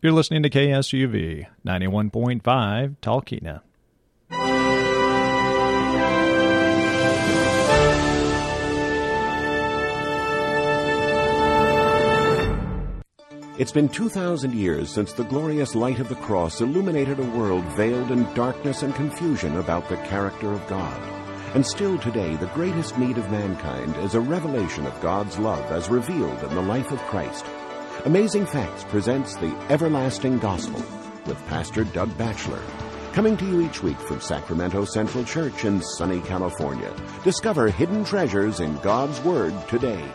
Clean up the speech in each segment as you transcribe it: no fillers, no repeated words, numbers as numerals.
You're listening to KSUV 91.5 Talkeetna. It's been 2,000 years since the glorious light of the cross illuminated a world veiled in darkness and confusion about the character of God. And still today, the greatest need of mankind is a revelation of God's love as revealed in the life of Christ. Amazing Facts presents the Everlasting Gospel with Pastor Doug Batchelor. Coming to you each week from Sacramento Central Church in sunny California. Discover hidden treasures in God's Word today.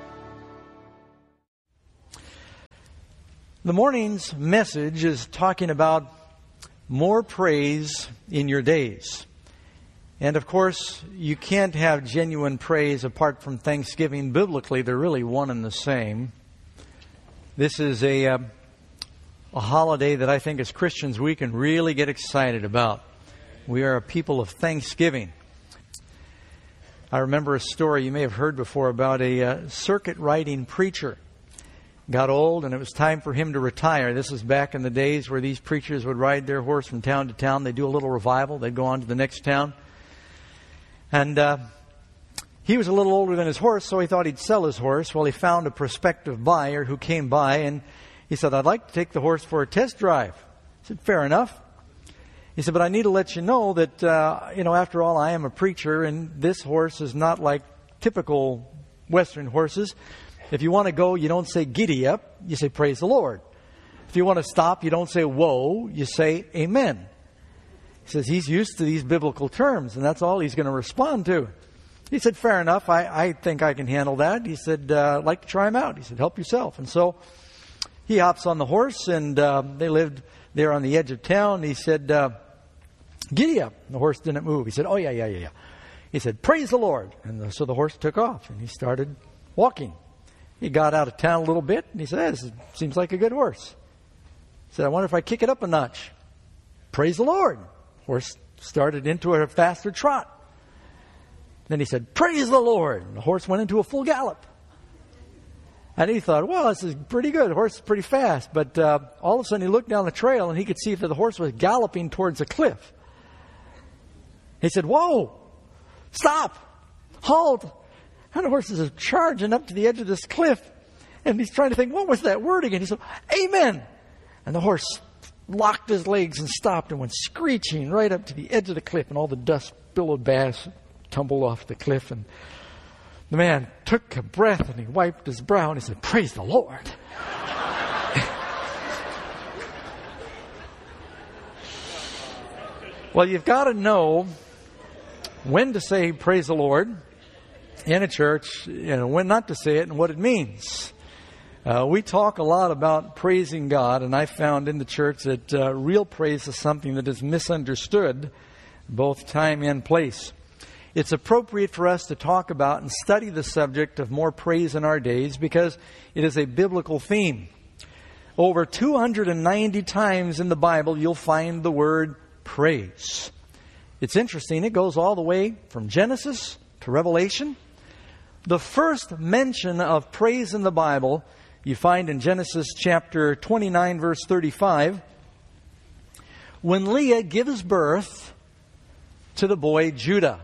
The morning's message is talking about more praise in your days. And of course, you can't have genuine praise apart from thanksgiving. Biblically, they're really one and the same. This is a holiday that I think as Christians we can really get excited about. We are a people of thanksgiving. I remember a story you may have heard before about a circuit riding preacher. Got old and it was time for him to retire. This was back in the days where these preachers would ride their horse from town to town. They'd do a little revival. They'd go on to the next town. And he was a little older than his horse, so he thought he'd sell his horse. Well, he found a prospective buyer who came by, and he said, "I'd like to take the horse for a test drive." I said, "Fair enough." He said, "But I need to let you know that, after all, I am a preacher, and this horse is not like typical Western horses. If you want to go, you don't say giddy up, you say praise the Lord. If you want to stop, you don't say whoa, you say amen." He says he's used to these biblical terms, and that's all he's going to respond to. He said, "Fair enough, I think I can handle that." He said, "I'd like to try him out." He said, "Help yourself." And so he hops on the horse, and they lived there on the edge of town. He said, "Giddy up." The horse didn't move. He said, "Oh, yeah. He said, "Praise the Lord." And so the horse took off, and he started walking. He got out of town a little bit, and he said, "This seems like a good horse." He said, "I wonder if I kick it up a notch." Praise the Lord. Horse started into a faster trot. Then he said, "Praise the Lord." And the horse went into a full gallop. And he thought, well, this is pretty good. The horse is pretty fast. But all of a sudden he looked down the trail and he could see that the horse was galloping towards a cliff. He said, "Whoa, stop, halt." And the horse is charging up to the edge of this cliff. And he's trying to think, what was that word again? He said, "Amen." And the horse locked his legs and stopped and went screeching right up to the edge of the cliff. And all the dust billowed bass tumbled off the cliff. And the man took a breath and he wiped his brow and he said, "Praise the Lord." Well, you've got to know when to say praise the Lord in a church, when not to say it and what it means. We talk a lot about praising God, and I found in the church that real praise is something that is misunderstood, both time and place. It's appropriate for us to talk about and study the subject of more praise in our days because it is a biblical theme. Over 290 times in the Bible, you'll find the word praise. It's interesting. It goes all the way from Genesis to Revelation. The first mention of praise in the Bible you find in Genesis chapter 29, verse 35, when Leah gives birth to the boy Judah.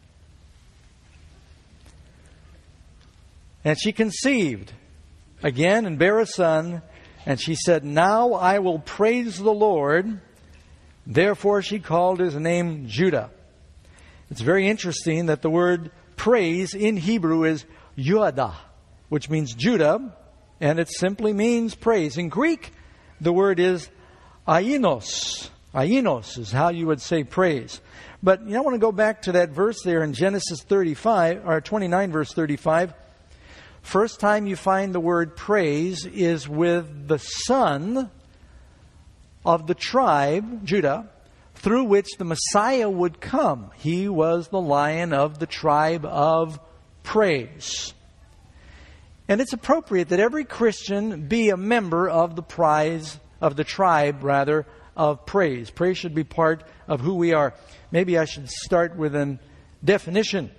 And she conceived again and bare a son, and she said, "Now I will praise the Lord." Therefore she called his name Judah. It's very interesting that the word praise in Hebrew is Yuadah, which means Judah, and it simply means praise. In Greek, the word is ainos. Ainos is how you would say praise. But I want to go back to that verse there in Genesis 29, verse 35. First time you find the word praise is with the son of the tribe, Judah, through which the Messiah would come. He was the Lion of the tribe of praise. And it's appropriate that every Christian be a member of the tribe of praise. Praise should be part of who we are. Maybe I should start with a definition.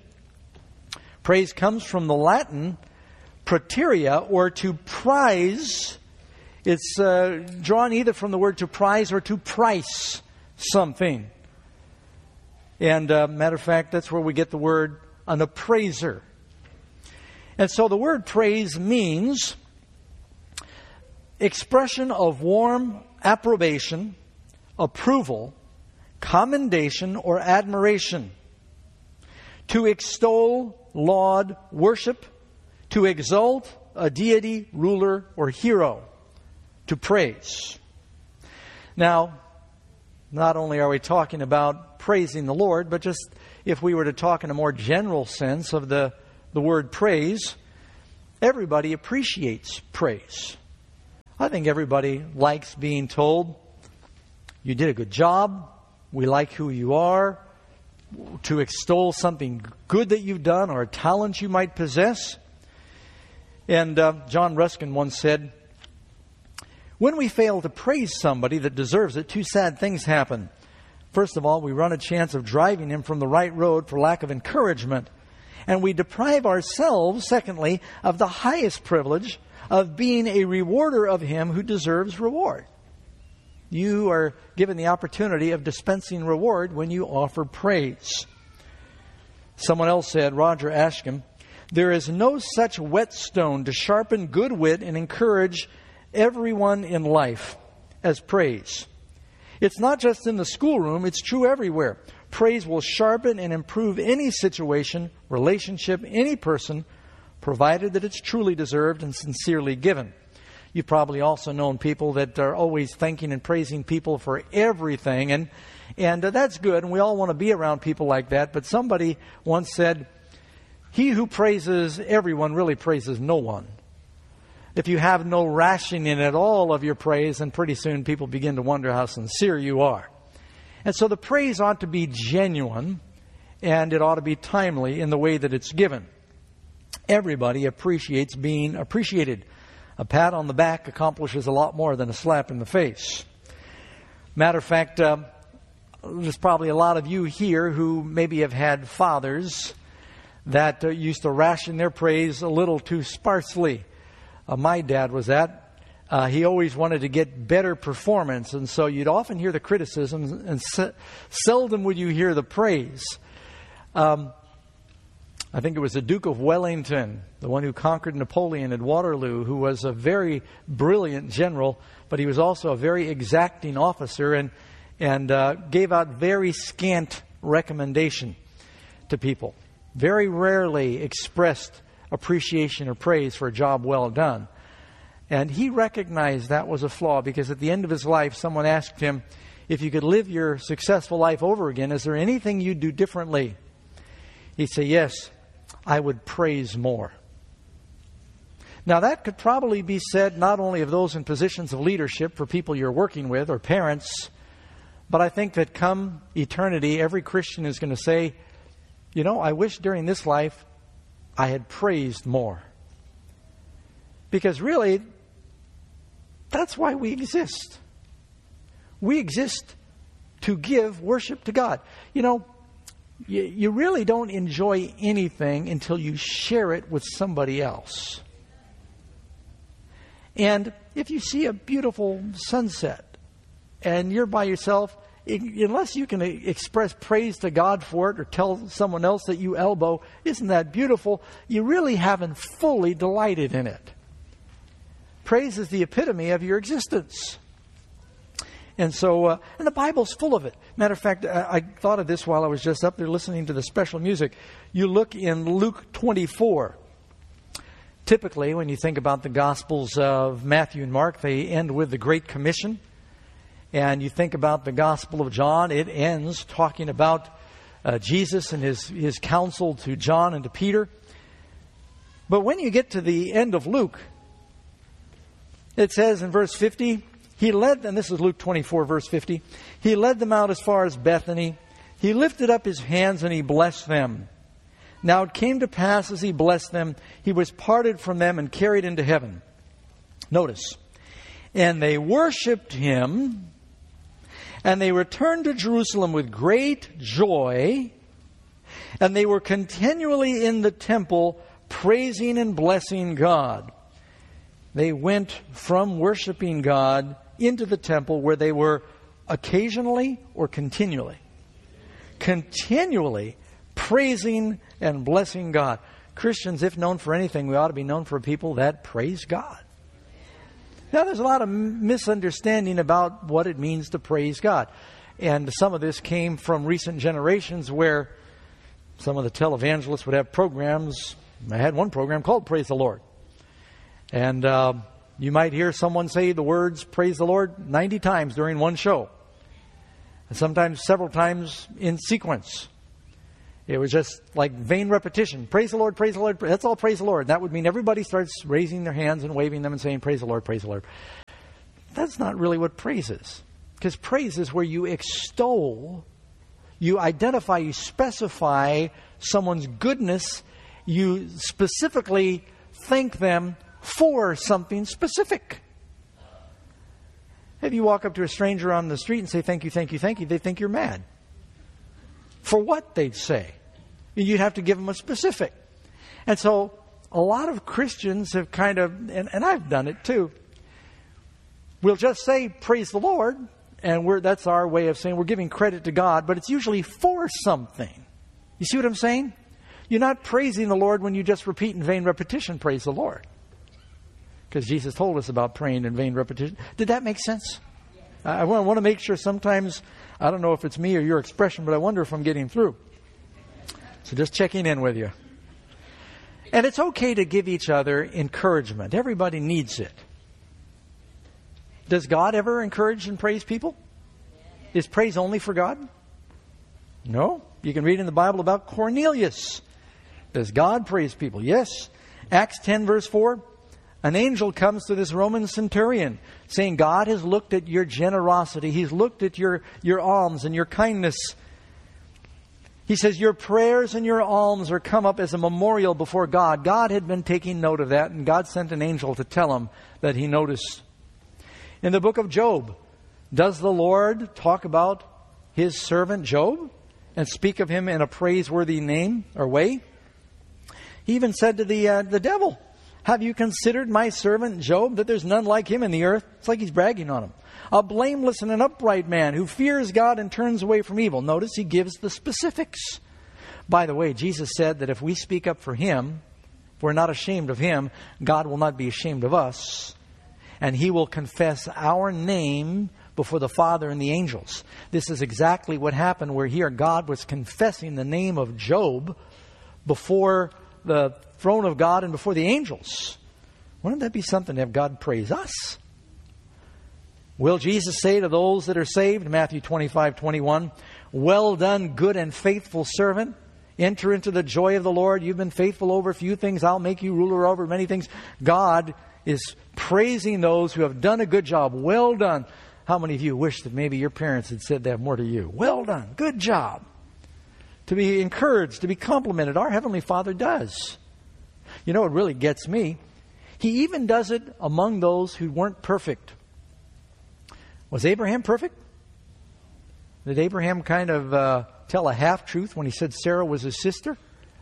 Praise comes from the Latin praeterea, or to prize It's drawn either from the word to prize or to price something. And matter of fact, that's where we get the word an appraiser. And so the word praise means expression of warm approbation, approval, commendation, or admiration. To extol, laud, worship, to exalt a deity, ruler, or hero. To praise. Now, not only are we talking about praising the Lord, but just if we were to talk in a more general sense of the word praise, everybody appreciates praise. I think everybody likes being told, you did a good job, we like who you are, to extol something good that you've done or a talent you might possess. And John Ruskin once said, when we fail to praise somebody that deserves it, two sad things happen. First of all, we run a chance of driving him from the right road for lack of encouragement. And we deprive ourselves, secondly, of the highest privilege of being a rewarder of him who deserves reward. You are given the opportunity of dispensing reward when you offer praise. Someone else said, Roger Ascham, there is no such whetstone to sharpen good wit and encourage everyone in life as praise. It's not just in the schoolroom, it's true everywhere. Praise will sharpen and improve any situation, relationship, any person, provided that it's truly deserved and sincerely given. You've probably also known people that are always thanking and praising people for everything, and that's good, and we all want to be around people like that. But somebody once said, he who praises everyone really praises no one. If you have no rationing at all of your praise, then pretty soon people begin to wonder how sincere you are. And so the praise ought to be genuine, and it ought to be timely in the way that it's given. Everybody appreciates being appreciated. A pat on the back accomplishes a lot more than a slap in the face. Matter of fact, there's probably a lot of you here who maybe have had fathers that used to ration their praise a little too sparsely. My dad was that. He always wanted to get better performance, and so you'd often hear the criticisms, and seldom would you hear the praise. I think it was the Duke of Wellington, the one who conquered Napoleon at Waterloo, who was a very brilliant general, but he was also a very exacting officer and gave out very scant recommendation to people. Very rarely expressed appreciation or praise for a job well done. And he recognized that was a flaw, because at the end of his life, someone asked him, if you could live your successful life over again, is there anything you'd do differently? He'd say, yes, I would praise more. Now that could probably be said not only of those in positions of leadership for people you're working with or parents, but I think that come eternity, every Christian is going to say, you know, I wish during this life I had praised more. Because really, that's why we exist. We exist to give worship to God. You know, you really don't enjoy anything until you share it with somebody else. And if you see a beautiful sunset and you're by yourself, unless you can express praise to God for it or tell someone else that you elbow, isn't that beautiful? You really haven't fully delighted in it. Praise is the epitome of your existence. And so, and the Bible's full of it. Matter of fact, I thought of this while I was just up there listening to the special music. You look in Luke 24. Typically, when you think about the Gospels of Matthew and Mark, they end with the Great Commission. And you think about the Gospel of John, it ends talking about Jesus and his counsel to John and to Peter. But when you get to the end of Luke, it says in verse 50, he led them, this is Luke 24, verse 50, he led them out as far as Bethany. He lifted up his hands and he blessed them. Now it came to pass as he blessed them, he was parted from them and carried into heaven. Notice, and they worshipped him, and they returned to Jerusalem with great joy, and they were continually in the temple praising and blessing God. They went from worshiping God into the temple where they were occasionally or continually praising and blessing God. Christians, if known for anything, we ought to be known for people that praise God. Now, there's a lot of misunderstanding about what it means to praise God. And some of this came from recent generations where some of the televangelists would have programs. I had one program called Praise the Lord. And you might hear someone say the words Praise the Lord 90 times during one show. And sometimes several times in sequence. It was just like vain repetition. Praise the Lord, praise the Lord. That's all praise the Lord. That would mean everybody starts raising their hands and waving them and saying praise the Lord, praise the Lord. That's not really what praise is. Because praise is where you extol, you identify, you specify someone's goodness. You specifically thank them for something specific. If you walk up to a stranger on the street and say thank you, thank you, thank you, they think you're mad. For what, they'd say. You'd have to give them a specific. And so a lot of Christians have kind of, and I've done it too, we'll just say praise the Lord, and that's our way of saying we're giving credit to God, but it's usually for something. You see what I'm saying? You're not praising the Lord when you just repeat in vain repetition, praise the Lord. Because Jesus told us about praying in vain repetition. Did that make sense? I want to make sure sometimes, I don't know if it's me or your expression, but I wonder if I'm getting through. So just checking in with you. And it's okay to give each other encouragement. Everybody needs it. Does God ever encourage and praise people? Is praise only for God? No. You can read in the Bible about Cornelius. Does God praise people? Yes. Acts 10 verse 4. An angel comes to this Roman centurion saying, God has looked at your generosity. He's looked at your alms and your kindness. He says, your prayers and your alms are come up as a memorial before God. God had been taking note of that, and God sent an angel to tell him that he noticed. In the book of Job, does the Lord talk about his servant Job and speak of him in a praiseworthy name or way? He even said to the devil, have you considered my servant Job, that there's none like him in the earth? It's like he's bragging on him. A blameless and an upright man who fears God and turns away from evil. Notice he gives the specifics. By the way, Jesus said that if we speak up for him, if we're not ashamed of him, God will not be ashamed of us. And he will confess our name before the Father and the angels. This is exactly what happened where here God was confessing the name of Job before the throne of God and before the angels. Wouldn't that be something to have God praise us? Will Jesus say to those that are saved, Matthew 25:21, well done, good and faithful servant. Enter into the joy of the Lord. You've been faithful over a few things. I'll make you ruler over many things. God is praising those who have done a good job. Well done. How many of you wish that maybe your parents had said that more to you? Well done. Good job. To be encouraged, to be complimented. Our Heavenly Father does. You know what really gets me? He even does it among those who weren't perfect. Was Abraham perfect? Did Abraham kind of tell a half-truth when he said Sarah was his sister?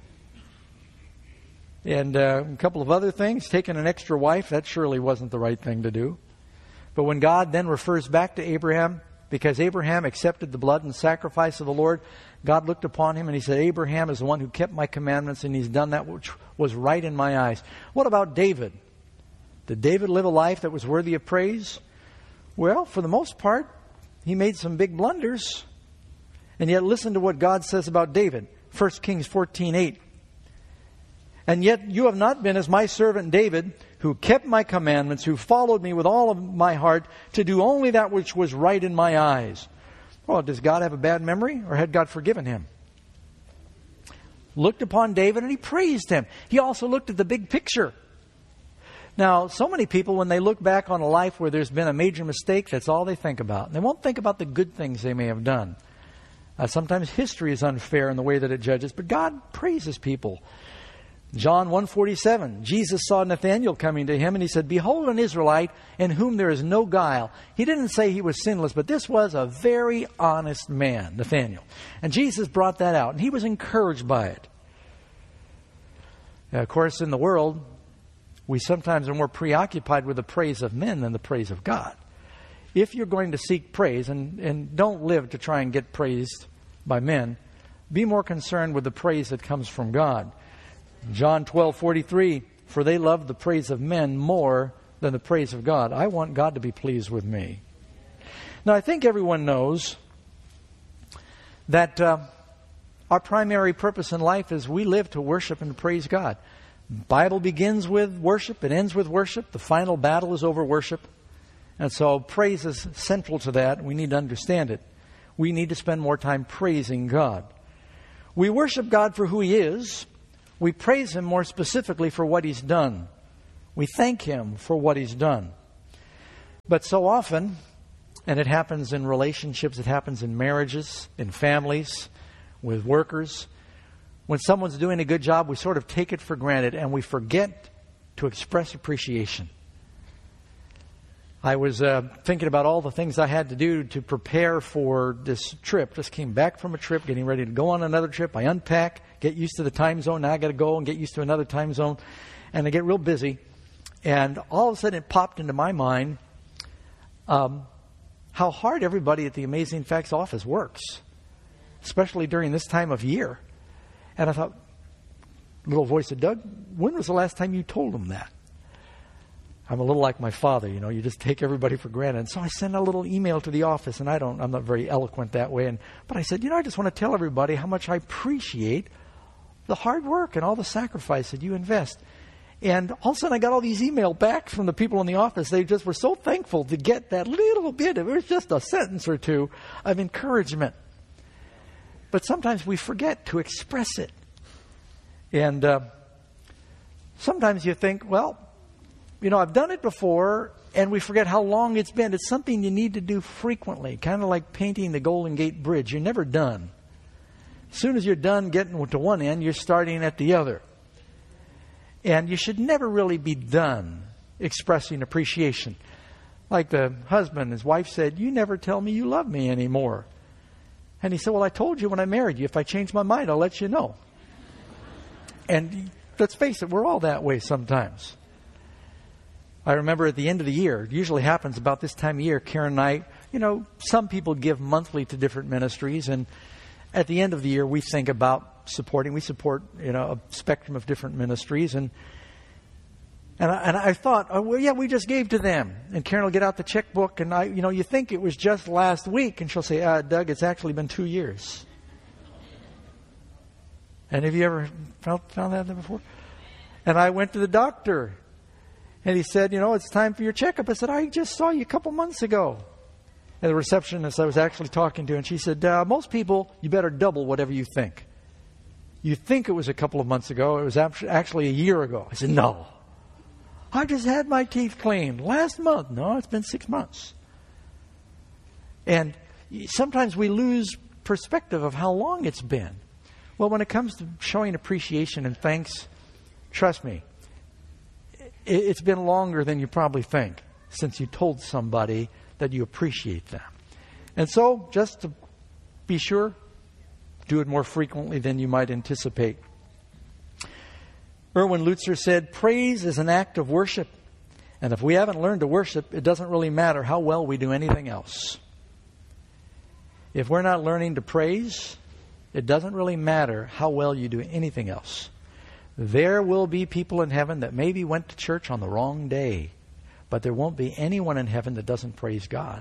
And a couple of other things. Taking an extra wife, that surely wasn't the right thing to do. But when God then refers back to Abraham, because Abraham accepted the blood and sacrifice of the Lord, God looked upon him and he said, Abraham is the one who kept my commandments and he's done that which was right in my eyes. What about David? Did David live a life that was worthy of praise? Well, for the most part, he made some big blunders. And yet listen to what God says about David. 1 Kings 14:8. And yet you have not been as my servant David, who kept my commandments, who followed me with all of my heart to do only that which was right in my eyes. Well, does God have a bad memory, or had God forgiven him? Looked upon David and he praised him. He also looked at the big picture. Now, so many people, when they look back on a life where there's been a major mistake, that's all they think about. They won't think about the good things they may have done. Sometimes history is unfair in the way that it judges, but God praises people. John 1:47, Jesus saw Nathanael coming to him and he said, behold an Israelite in whom there is no guile. He didn't say he was sinless, but this was a very honest man, Nathanael. And Jesus brought that out and he was encouraged by it. Of course, in the world, We sometimes are more preoccupied with the praise of men than the praise of God. If you're going to seek praise, and don't live to try and get praised by men, be more concerned with the praise that comes from God. John 12:43, for they love the praise of men more than the praise of God. I want God to be pleased with me. Now, I think everyone knows that our primary purpose in life is we live to worship and to praise God. The Bible begins with worship. It ends with worship. The final battle is over worship. And so praise is central to that. We need to understand it. We need to spend more time praising God. We worship God for who He is. We praise Him more specifically for what He's done. We thank Him for what He's done. But so often, and it happens in relationships, it happens in marriages, in families, with workers, when someone's doing a good job, we sort of take it for granted and we forget to express appreciation. I was thinking about all the things I had to do to prepare for this trip. Just came back from a trip, getting ready to go on another trip. I unpack, get used to the time zone. Now I got to go and get used to another time zone. And I get real busy. And all of a sudden it popped into my mind how hard everybody at the Amazing Facts office works, especially during this time of year. And I thought, little voice said, Doug, when was the last time you told them that? I'm a little like my father, you just take everybody for granted. And so I sent a little email to the office, and I'm not very eloquent that way. But I said, I just want to tell everybody how much I appreciate the hard work and all the sacrifice that you invest. And all of a sudden I got all these emails back from the people in the office. They just were so thankful to get that little bit of, it was just a sentence or two of encouragement. But sometimes we forget to express it. And sometimes you think, well, I've done it before, and we forget how long it's been. It's something you need to do frequently, kind of like painting the Golden Gate Bridge. You're never done. As soon as you're done getting to one end, you're starting at the other. And you should never really be done expressing appreciation. Like the husband, his wife said, you never tell me you love me anymore. And he said, well, I told you when I married you, if I change my mind, I'll let you know. And let's face it, we're all that way sometimes. I remember at the end of the year, it usually happens about this time of year, Karen and I, some people give monthly to different ministries. And at the end of the year, we think about supporting. We support, a spectrum of different ministries. And I thought, oh, well, yeah, we just gave to them. And Karen will get out the checkbook, and you think it was just last week. And she'll say, Doug, it's actually been 2 years. And have you ever found that before? And I went to the doctor, and he said, it's time for your checkup. I said, I just saw you a couple months ago. And the receptionist I was actually talking to, and she said, most people, you better double whatever you think. You think it was a couple of months ago. It was actually a year ago. I said, no. I just had my teeth cleaned last month. No, it's been 6 months. And sometimes we lose perspective of how long it's been. Well, when it comes to showing appreciation and thanks, trust me, it's been longer than you probably think since you told somebody that you appreciate them. And so, just to be sure, do it more frequently than you might anticipate. Erwin Lutzer said, praise is an act of worship. And if we haven't learned to worship, it doesn't really matter how well we do anything else. If we're not learning to praise, it doesn't really matter how well you do anything else. There will be people in heaven that maybe went to church on the wrong day, but there won't be anyone in heaven that doesn't praise God.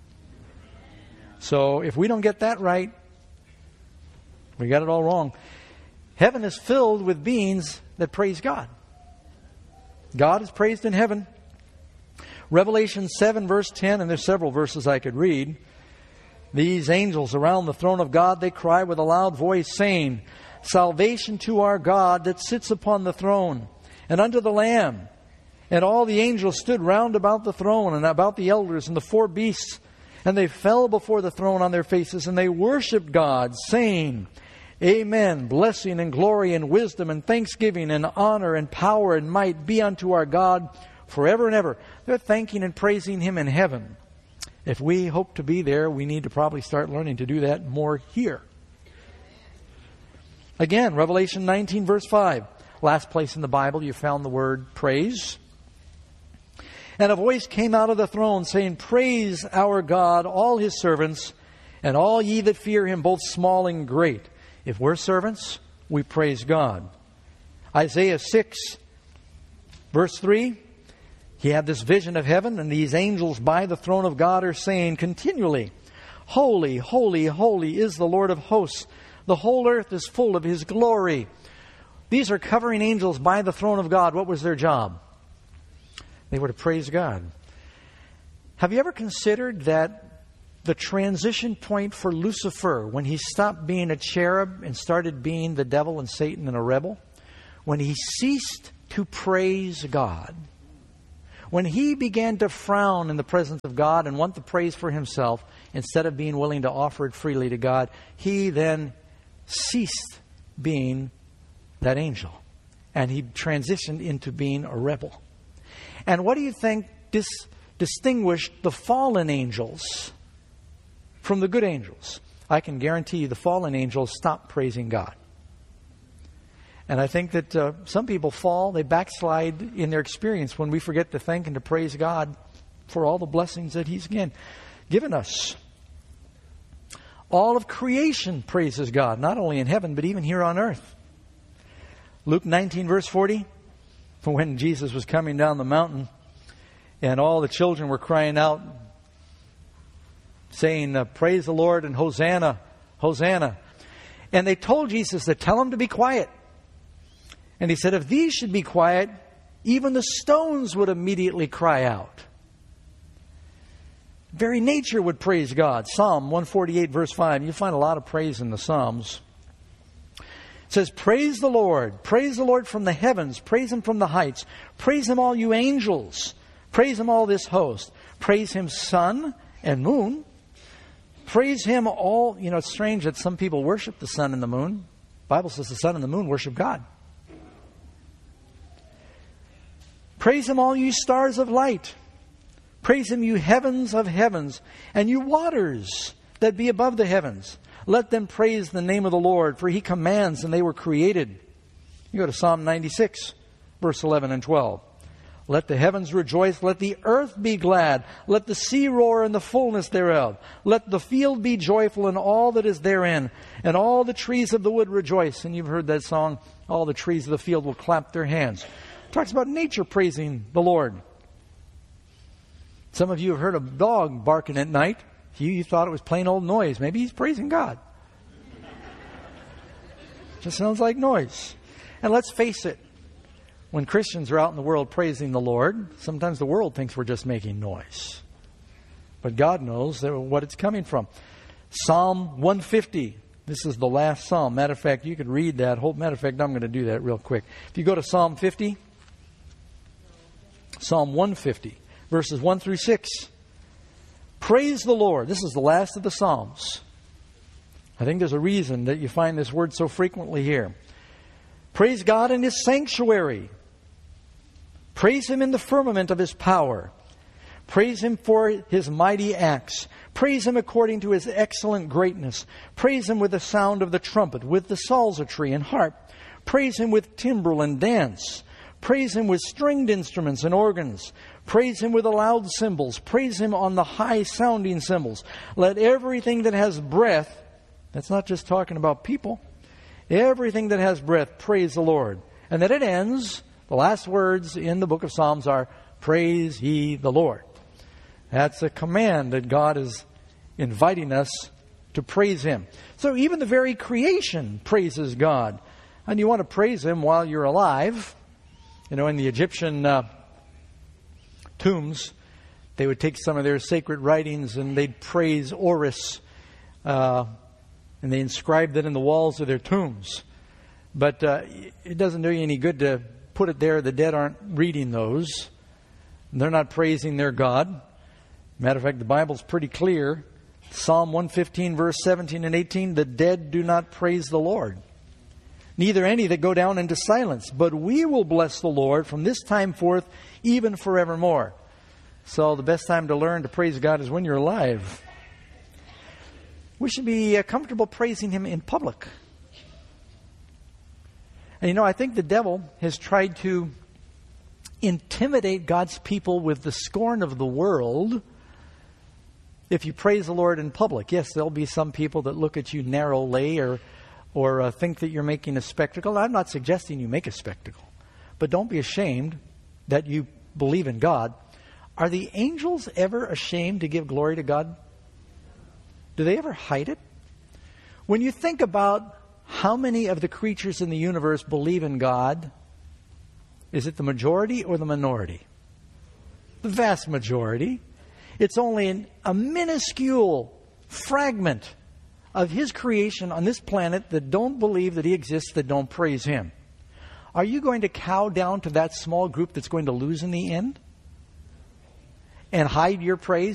So if we don't get that right, we got it all wrong. Heaven is filled with beings that praise God. God is praised in heaven. Revelation 7 verse 10, and there's several verses I could read. These angels around the throne of God, they cry with a loud voice, saying, salvation to our God that sits upon the throne, and unto the Lamb. And all the angels stood round about the throne, and about the elders and the 4 beasts. And they fell before the throne on their faces, and they worshipped God, saying, Amen. Blessing and glory and wisdom and thanksgiving and honor and power and might be unto our God forever and ever. They're thanking and praising Him in heaven. If we hope to be there, we need to probably start learning to do that more here. Again, Revelation 19 verse 5. Last place in the Bible you found the word praise. And a voice came out of the throne, saying, Praise our God, all His servants, and all ye that fear Him, both small and great. If we're servants, we praise God. Isaiah 6, verse 3, he had this vision of heaven, and these angels by the throne of God are saying continually, Holy, holy, holy is the Lord of hosts. The whole earth is full of His glory. These are covering angels by the throne of God. What was their job? They were to praise God. Have you ever considered that the transition point for Lucifer, when he stopped being a cherub and started being the devil and Satan and a rebel, when he ceased to praise God, when he began to frown in the presence of God and want the praise for himself instead of being willing to offer it freely to God, he then ceased being that angel. And he transitioned into being a rebel. And what do you think distinguished the fallen angels from the good angels? I can guarantee you the fallen angels stopped praising God. And I think that some people fall, they backslide in their experience when we forget to thank and to praise God for all the blessings that He's again given us. All of creation praises God, not only in heaven, but even here on earth. Luke 19, verse 40, when Jesus was coming down the mountain and all the children were crying out, saying, Praise the Lord and Hosanna, Hosanna. And they told Jesus to tell them to be quiet. And He said, if these should be quiet, even the stones would immediately cry out. Very nature would praise God. Psalm 148, verse 5. You find a lot of praise in the Psalms. It says, Praise the Lord from the heavens, praise Him from the heights, praise Him all you angels, praise Him all this host, praise Him sun and moon, praise Him all. You know, it's strange that some people worship the sun and the moon. The Bible says the sun and the moon worship God. Praise Him all you stars of light, praise Him you heavens of heavens, and you waters that be above the heavens. Let them praise the name of the Lord, for He commands and they were created. You go to Psalm 96, verse 11 and 12. Let the heavens rejoice, let the earth be glad, let the sea roar in the fullness thereof. Let the field be joyful and all that is therein, and all the trees of the wood rejoice. And you've heard that song, all the trees of the field will clap their hands. It talks about nature praising the Lord. Some of you have heard a dog barking at night. You thought it was plain old noise. Maybe he's praising God. Just sounds like noise. And let's face it, when Christians are out in the world praising the Lord, sometimes the world thinks we're just making noise. But God knows what it's coming from. Psalm 150. This is the last psalm. Matter of fact, you could read that whole. Matter of fact, I'm going to do that real quick. If you go to Psalm 50, Psalm 150, verses 1 through 6. Praise the Lord. This is the last of the Psalms. I think there's a reason that you find this word so frequently here. Praise God in His sanctuary. Praise Him in the firmament of His power. Praise Him for His mighty acts. Praise Him according to His excellent greatness. Praise Him with the sound of the trumpet, with the psaltery and harp. Praise Him with timbrel and dance. Praise Him with stringed instruments and organs. Praise Him with the loud cymbals. Praise Him on the high sounding cymbals. Let everything that has breath, that's not just talking about people, everything that has breath, praise the Lord. And then it ends, the last words in the book of Psalms are, praise ye the Lord. That's a command that God is inviting us to praise Him. So even the very creation praises God. And you want to praise Him while you're alive. You know, in the Egyptian tombs, they would take some of their sacred writings and they'd praise Horus. And they inscribed it in the walls of their tombs. But it doesn't do you any good to put it there. The dead aren't reading those. They're not praising their God. Matter of fact, the Bible's pretty clear. Psalm 115, verse 17 and 18, the dead do not praise the Lord, neither any that go down into silence. But we will bless the Lord from this time forth, even forevermore. So the best time to learn to praise God is when you're alive. We should be comfortable praising Him in public. And you know, I think the devil has tried to intimidate God's people with the scorn of the world if you praise the Lord in public. Yes, there'll be some people that look at you narrowly or think that you're making a spectacle. I'm not suggesting you make a spectacle, but don't be ashamed that you believe in God. Are the angels ever ashamed to give glory to God? Do they ever hide it? When you think about how many of the creatures in the universe believe in God, is it the majority or the minority? The vast majority. It's only a minuscule fragment of His creation on this planet that don't believe that He exists, that don't praise Him. Are you going to cow down to that small group that's going to lose in the end? And hide your praise